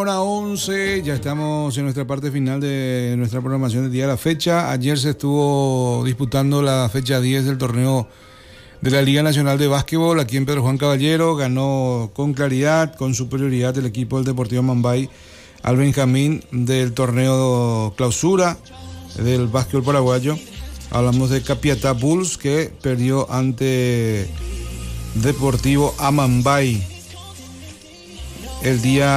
Hora 11, ya estamos en nuestra parte final de nuestra programación del día de la fecha. Ayer se estuvo disputando la fecha 10 del torneo de la Liga Nacional de Básquetbol aquí en Pedro Juan Caballero. Ganó con claridad, con superioridad el equipo del Deportivo Mambay al Benjamín del torneo clausura del básquetbol paraguayo. Hablamos de Capiatá Bulls, que perdió ante Deportivo Amambay el día